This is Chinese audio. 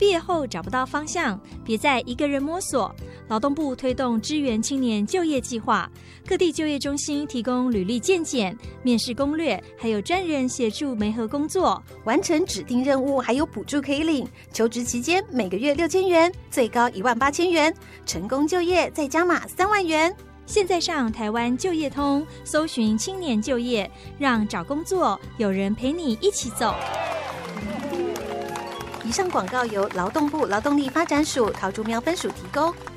毕业后找不到方向，别再一个人摸索。劳动部推动支援青年就业计划，各地就业中心提供履历健检、面试攻略，还有专人协助媒合工作。 完成指定任务还有补助可以领，求职期间每个月6000元，最高18000元，成功就业再加码3万元。 现在上台湾就业通，搜寻青年就业，让找工作有人陪你一起走。 以上广告由劳动部劳动力发展署桃竹苗分署提供。